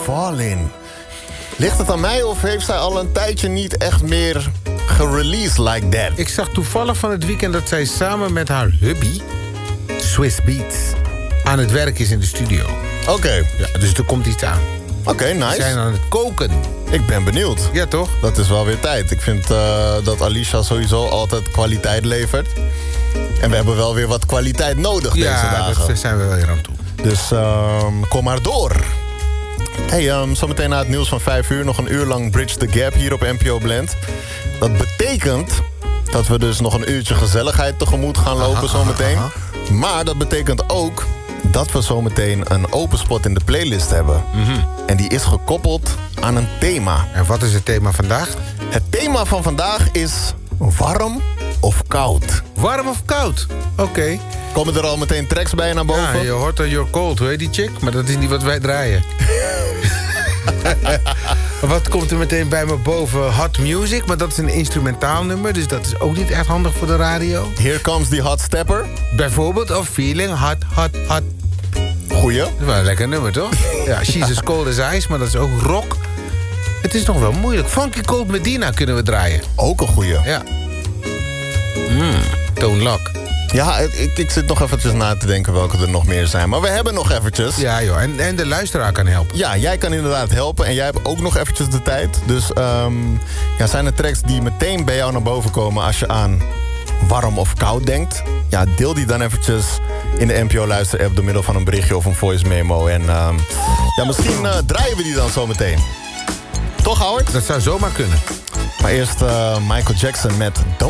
Falling. Ligt het aan mij of heeft zij al een tijdje niet echt meer gereleased like that? Ik zag toevallig van het weekend dat zij samen met haar hubby, Swiss Beats, aan het werk is in de studio. Oké. Ja, dus er komt iets aan. Oké, nice. Ze zijn aan het koken. Ik ben benieuwd. Ja, toch? Dat is wel weer tijd. Ik vind dat Alicia sowieso altijd kwaliteit levert. En we hebben wel weer wat kwaliteit nodig deze dagen. Ja, daar zijn we wel weer aan toe. Dus kom maar door. Hey, zometeen na het nieuws van 5 uur... nog een uur lang Bridge the Gap hier op NPO Blend. Dat betekent dat we dus nog een uurtje gezelligheid tegemoet gaan lopen zometeen. Maar dat betekent ook dat we zometeen een open spot in de playlist hebben. En die is gekoppeld aan een thema. En wat is het thema vandaag? Het thema van vandaag is warm of koud. Warm of koud? Oké. Komen er al meteen tracks bij naar boven? Ja, je hoort al You're Cold, hoe heet die chick? Maar dat is niet wat wij draaien. Wat komt er meteen bij me boven? Hot Music, maar dat is een instrumentaal nummer... dus dat is ook niet echt handig voor de radio. Here Comes the Hot Stepper. Bijvoorbeeld, of Feeling Hot, Hot, Hot. Goeie. Dat is wel een lekker nummer, toch? Ja, She's as Cold as Ice, maar dat is ook rock. Het is nog wel moeilijk. Funky Cold Medina kunnen we draaien. Ook een goeie. Ja. Tone Loc. Ja, ik zit nog eventjes na te denken welke er nog meer zijn. Maar we hebben nog eventjes. Ja joh, en de luisteraar kan helpen. Ja, jij kan inderdaad helpen. En jij hebt ook nog eventjes de tijd. Dus zijn er tracks die meteen bij jou naar boven komen... als je aan warm of koud denkt? Ja, deel die dan eventjes in de NPO Luister app... door middel van een berichtje of een voice memo. En misschien draaien we die dan zo meteen. Toch, Howard? Dat zou zomaar kunnen. Maar eerst Michael Jackson met Don't